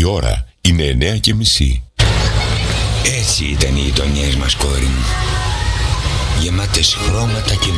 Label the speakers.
Speaker 1: ώρα είναι 9:30.
Speaker 2: Έτσι ήταν οι γειτονιές μας, κόρη μου. Γεμάτες χρώματα και